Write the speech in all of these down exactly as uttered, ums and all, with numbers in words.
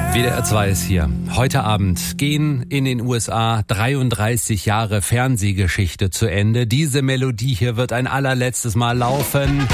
W D R zwei ist hier. Heute Abend gehen in den U S A dreiunddreißig Jahre Fernsehgeschichte zu Ende. Diese Melodie hier wird ein allerletztes Mal laufen.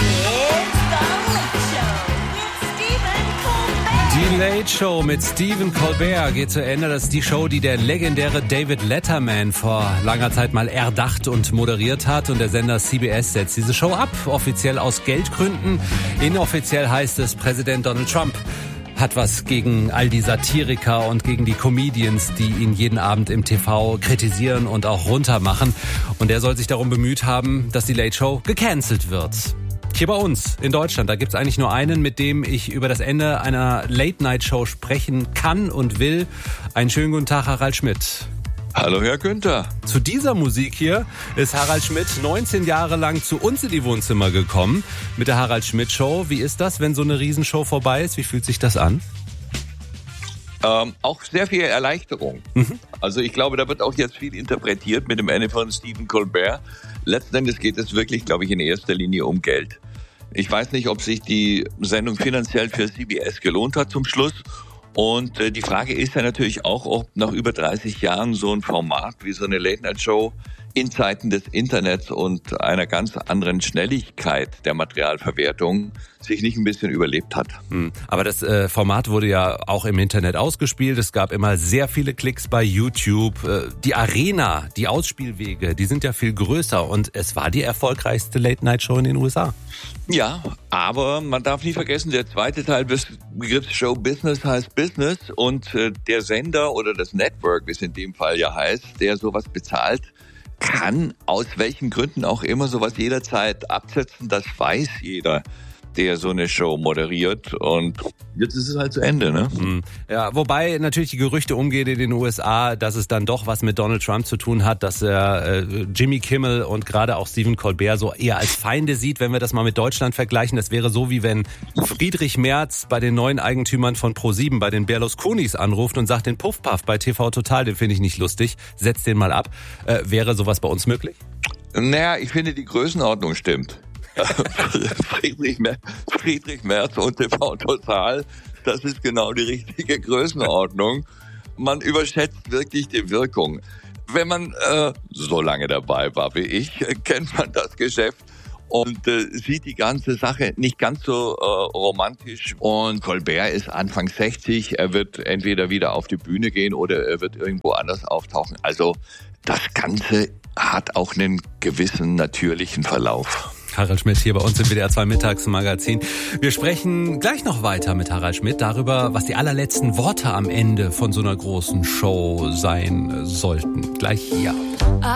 Die Late Show mit Stephen Colbert geht zu Ende. Das ist die Show, die der legendäre David Letterman vor langer Zeit mal erdacht und moderiert hat. Und der Sender C B S setzt diese Show ab, offiziell aus Geldgründen. Inoffiziell heißt es, Präsident Donald Trump hat was gegen all die Satiriker und gegen die Comedians, die ihn jeden Abend im T V kritisieren und auch runtermachen. Und er soll sich darum bemüht haben, dass die Late Show gecancelt wird. Hier bei uns in Deutschland, da gibt's eigentlich nur einen, mit dem ich über das Ende einer Late-Night-Show sprechen kann und will. Einen schönen guten Tag, Harald Schmidt. Hallo, Herr Günther. Zu dieser Musik hier ist Harald Schmidt neunzehn Jahre lang zu uns in die Wohnzimmer gekommen mit der Harald Schmidt Show. Wie ist das, wenn so eine Riesenshow vorbei ist? Wie fühlt sich das an? Ähm, auch sehr viel Erleichterung. Mhm. Also ich glaube, da wird auch jetzt viel interpretiert mit dem Ende von Stephen Colbert. Letzten Endes geht es wirklich, glaube ich, in erster Linie um Geld. Ich weiß nicht, ob sich die Sendung finanziell für C B S gelohnt hat zum Schluss. Und äh, die Frage ist ja natürlich auch, ob nach über dreißig Jahren so ein Format wie so eine Late-Night-Show in Zeiten des Internets und einer ganz anderen Schnelligkeit der Materialverwertung sich nicht ein bisschen überlebt hat. Hm. Aber das äh, Format wurde ja auch im Internet ausgespielt. Es gab immer sehr viele Klicks bei YouTube. Äh, die Arena, die Ausspielwege, die sind ja viel größer. Und es war die erfolgreichste Late-Night-Show in den U S A. Ja, aber man darf nie vergessen, der zweite Teil des Begriffs Show Business heißt Business. Und äh, der Sender oder das Network, wie es in dem Fall ja heißt, der sowas bezahlt, kann aus welchen Gründen auch immer sowas jederzeit absetzen. Das weiß jeder, der so eine Show moderiert, und jetzt ist es halt zu Ende, ne? Ja, wobei natürlich die Gerüchte umgehen in den U S A, dass es dann doch was mit Donald Trump zu tun hat, dass er äh, Jimmy Kimmel und gerade auch Stephen Colbert so eher als Feinde sieht, wenn wir das mal mit Deutschland vergleichen. Das wäre so, wie wenn Friedrich Merz bei den neuen Eigentümern von ProSieben, bei den Berlusconis anruft und sagt, den Puffpuff bei T V Total, den finde ich nicht lustig, setzt den mal ab. Äh, wäre sowas bei uns möglich? Naja, ich finde, die Größenordnung stimmt. Friedrich, Mer- Friedrich Merz und T V Total, das ist genau die richtige Größenordnung. Man überschätzt wirklich die Wirkung. Wenn man äh, so lange dabei war wie ich, äh, kennt man das Geschäft und äh, sieht die ganze Sache nicht ganz so äh, romantisch. Und Colbert ist Anfang sechzig, er wird entweder wieder auf die Bühne gehen oder er wird irgendwo anders auftauchen. Also das Ganze hat auch einen gewissen natürlichen Verlauf. Harald Schmidt hier bei uns im W D R zwei Mittagsmagazin. Wir sprechen gleich noch weiter mit Harald Schmidt darüber, was die allerletzten Worte am Ende von so einer großen Show sein sollten. Gleich hier.